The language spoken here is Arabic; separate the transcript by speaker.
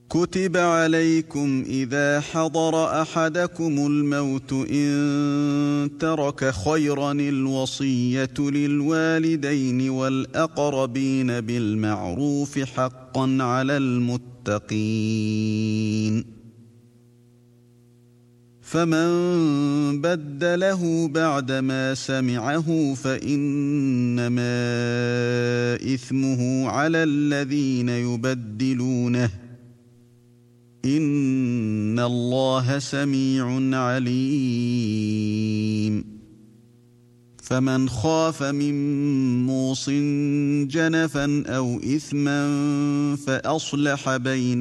Speaker 1: كتب عليكم إذا حضر أحدكم الموت إن ترك خيرا الوصية للوالدين والأقربين بالمعروف حقا على المتقين فمن بدله بعدما سمعه فإنما إثمه على الذين يبدلونه إن الله سميع عليم فمن خاف من موصٍ جنفا أو إثما فأصلح بين